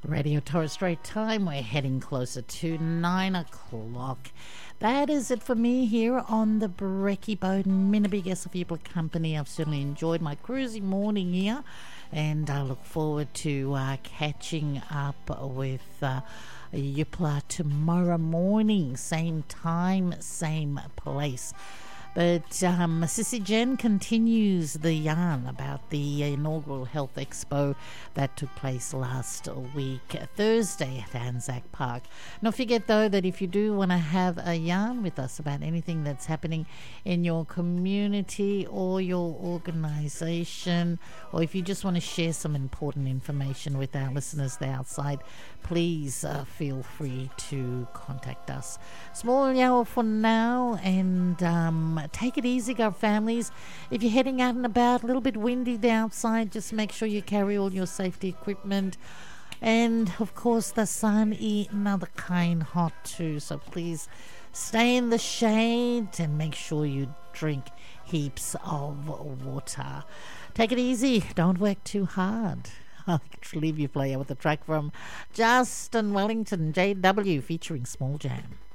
Radio Torres Strait time. We're heading closer to 9 o'clock. That is it for me here on the Brekkie Boat and Minabee Guest People Company. I've certainly enjoyed my cruisy morning here, and I look forward to catching up with Yupla tomorrow morning. Same time, same place. But Sissy Jen continues the yarn about the inaugural Health Expo that took place last week, Thursday at Anzac Park. Don't forget, though, that if you do want to have a yarn with us about anything that's happening in your community or your organisation, or if you just want to share some important information with our listeners there outside, please feel free to contact us. Small hour for now, and take it easy, our families. If you're heading out and about, a little bit windy there outside, just make sure you carry all your safety equipment. And, of course, the sun is another kind hot too, so please stay in the shade and make sure you drink heaps of water. Take it easy. Don't work too hard. I'll leave you play with a track from Justin Wellington, JW, featuring Small Jam.